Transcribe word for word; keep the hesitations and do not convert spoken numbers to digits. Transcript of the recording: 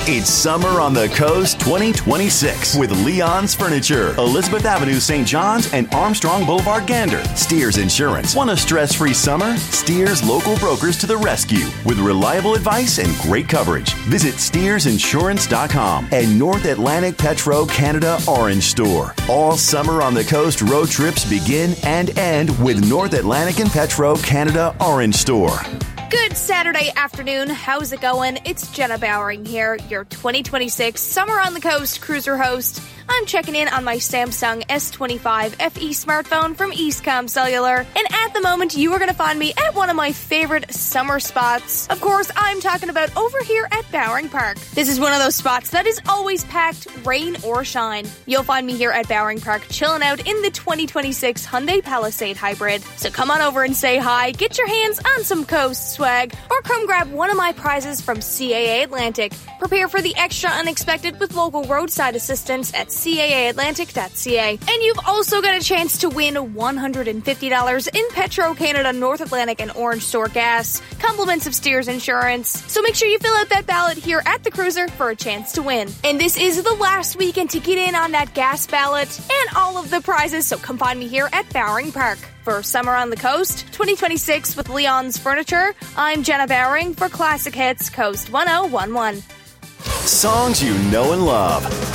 It's Summer on the Coast twenty twenty-six with Leon's Furniture, Elizabeth Avenue, Saint John's, and Armstrong Boulevard, Gander. Steers Insurance. Want a stress-free summer? Steers local brokers to the rescue with reliable advice and great coverage. Visit steers insurance dot com and North Atlantic Petro Canada Orange Store. All Summer on the Coast road trips begin and end with North Atlantic and Petro Canada Orange Store. Good Saturday afternoon. How's it going? It's Jenna Bowering here, your twenty twenty-six Summer on the Coast cruiser host. I'm checking in on my Samsung S twenty-five F E smartphone from Eastcom Cellular, and at the moment you are going to find me at one of my favorite summer spots. Of course, I'm talking about over here at Bowering Park. This is one of those spots that is always packed, rain or shine. You'll find me here at Bowering Park chilling out in the twenty twenty-six Hyundai Palisade Hybrid. So come on over and say hi, get your hands on some coast swag, or come grab one of my prizes from C A A Atlantic. Prepare for the extra unexpected with local roadside assistance at C A A Atlantic dot C A. And you've also got a chance to win one hundred fifty dollars in Petro Canada North Atlantic and Orange Store gas, compliments of Steers Insurance. So make sure you fill out that ballot here at the cruiser for a chance to win. And this is the last weekend to get in on that gas ballot and all of the prizes, so come find me here at Bowering Park. For Summer on the Coast twenty twenty-six with Leon's Furniture, I'm Jenna Bowering for Classic Hits Coast ten eleven. Songs you know and love.